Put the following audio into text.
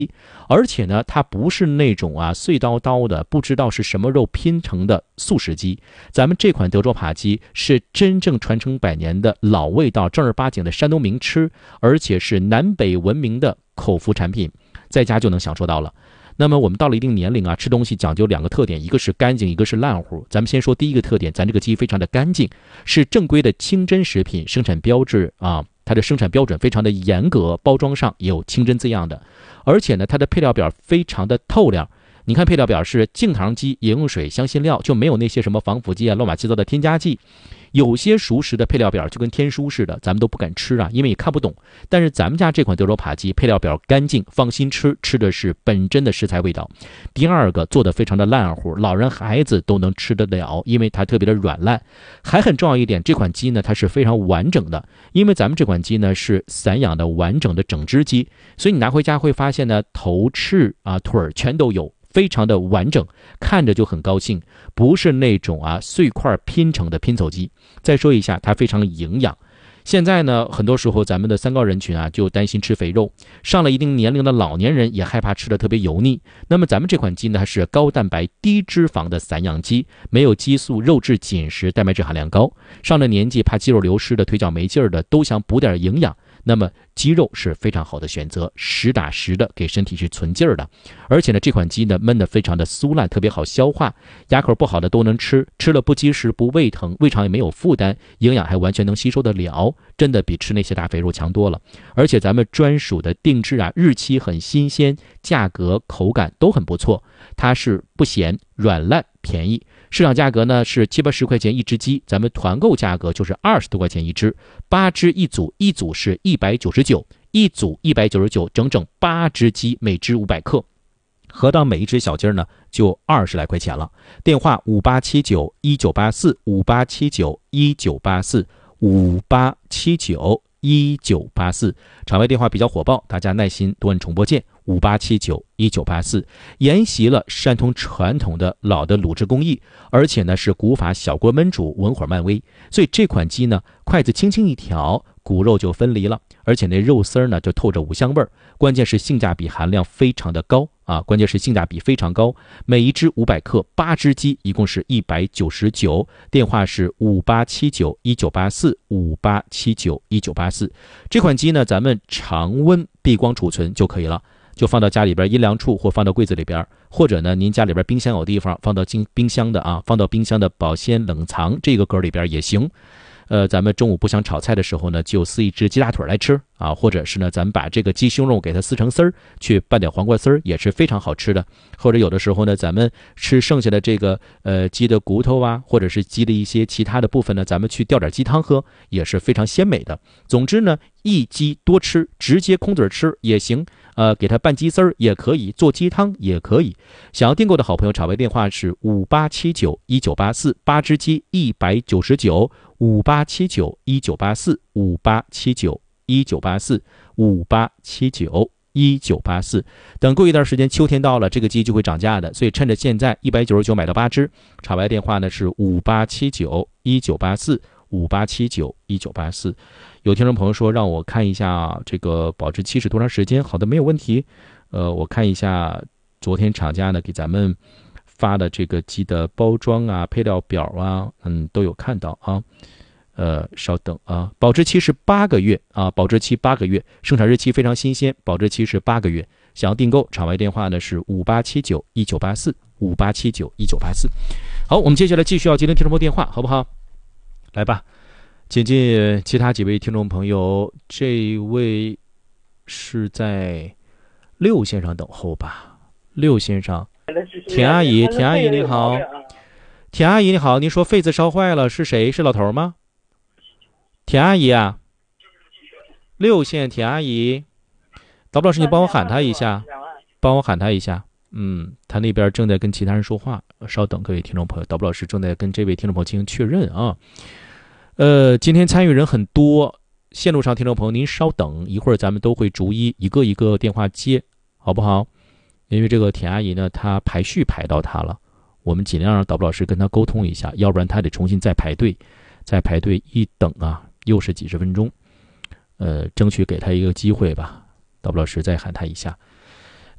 而且呢，它不是那种碎叨叨的不知道是什么肉拼成的速食鸡。咱们这款德州扒鸡是真正传承100年的老味道，正儿八经的山东名吃，而且是南北闻名的口福产品，在家就能享受到了。那么我们到了一定年龄吃东西讲究2个特点，一个是干净，一个是烂乎。咱们先说第一个特点，咱这个鸡非常的干净，是正规的清真食品，生产标志它的生产标准非常的严格，包装上也有清真字样的。而且呢，它的配料表非常的透亮。你看配料表是净糖鸡、饮用水、香辛料，就没有那些什么防腐剂乱七八糟的添加剂。有些熟食的配料表就跟天书似的，咱们都不敢吃因为也看不懂。但是咱们家这款德州扒鸡配料表干净，放心吃，吃的是本真的食材味道。第二个，做的非常的烂乎，老人孩子都能吃得了，因为它特别的软烂。还很重要一点，这款鸡呢它是非常完整的，因为咱们这款鸡呢是散养的完整的整只鸡，所以你拿回家会发现呢，头翅腿儿全都有，非常的完整，看着就很高兴，不是那种碎块拼成的拼凑鸡。再说一下，它非常营养。现在呢，很多时候咱们的3高人群就担心吃肥肉，上了一定年龄的老年人也害怕吃的特别油腻。那么咱们这款鸡呢是高蛋白低脂肪的散养鸡，没有激素，肉质紧实，蛋白质含量高。上了年纪怕肌肉流失的，腿脚没劲儿的，都想补点营养，那么鸡肉是非常好的选择，实打实的给身体是存劲儿的。而且呢，这款鸡呢焖得非常的酥烂，特别好消化，牙口不好的都能吃，吃了不积食不胃疼，胃肠也没有负担，营养还完全能吸收得了，真的比吃那些大肥肉强多了。而且咱们专属的定制日期很新鲜，价格口感都很不错，它是不咸软烂便宜。市场价格呢是70-80块钱一只鸡，咱们团购价格就是20多块钱一只，8只一组，一组是199，一组199，整整8只鸡，每只500克，合到每一只小鸡呢就20来块钱了。电话5879-1984，5879-1984，5879-1984，场外电话比较火爆，大家耐心多按重播键。5879-1984，沿袭了山东传统的老的卤制工艺，而且呢是古法小锅焖煮，文火慢煨，所以这款鸡呢，筷子轻轻一挑，骨肉就分离了，而且那肉丝呢就透着五香味儿。关键是性价比含量非常的高关键是性价比非常高，每一只500克，8只鸡，一共是199。电话是5879-1984，5879-1984。这款鸡呢，咱们常温闭光储存就可以了。就放到家里边阴凉处，或放到柜子里边，或者呢，您家里边冰箱有地方，放到冰箱的放到冰箱的保鲜冷藏这个格里边也行。咱们中午不想炒菜的时候呢，就撕一只鸡大腿来吃或者是呢，咱们把这个鸡胸肉给它撕成丝儿，去拌点黄瓜丝儿，也是非常好吃的。或者有的时候呢，咱们吃剩下的这个鸡的骨头或者是鸡的一些其他的部分呢，咱们去吊点鸡汤喝，也是非常鲜美的。总之呢，一鸡多吃，直接空嘴吃也行，给它拌鸡丝儿也可以，做鸡汤也可以。想要订购的好朋友，场外电话是5879-1984，8只鸡199，5879-1984，5879-1984，5879-1984。等过一段时间，秋天到了，这个鸡就会涨价的，所以趁着现在199买到8只。场外电话呢是5879-1984，5879-1984。有听众朋友说让我看一下这个保质期是多长时间，好的，没有问题。我看一下昨天厂家呢给咱们发的这个鸡的包装配料表都有看到稍等保质期是8个月保质期8个月，生产日期非常新鲜，保质期是8个月。想要订购，场外电话呢是5879-1984，5879-1984。好，我们接下来继续要接听听众朋友电话，好不好？来吧，请进其他几位听众朋友。这位是在6线上等候吧，6线上，田阿姨你好，田阿姨你好，您说痱子烧坏了，是谁？是老头吗？田阿姨6线田阿姨，导播老师，你帮我喊他一下，他那边正在跟其他人说话，稍等各位听众朋友，导播老师正在跟这位听众朋友进行确认今天参与人很多，线路上听众朋友您稍等一会儿，咱们都会逐一个一个电话接，好不好？因为这个田阿姨呢，她排序排到她了，我们尽量让导播老师跟她沟通一下，要不然她得重新再排队一等又是几十分钟，争取给她一个机会吧。导播老师再喊她一下。